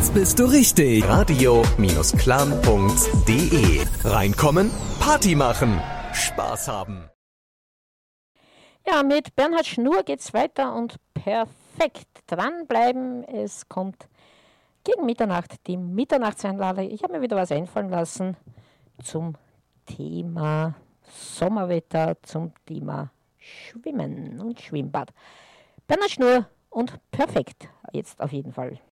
Jetzt bist du richtig. Radio-clan.de. Reinkommen, Party machen, Spaß haben. Ja, mit Bernhard Schnur geht's weiter und perfekt dranbleiben. Es kommt gegen Mitternacht die Mitternachtseinlage. Ich habe mir wieder was einfallen lassen zum Thema Sommerwetter, zum Thema Schwimmen und Schwimmbad. Bernhard Schnur und perfekt jetzt auf jeden Fall.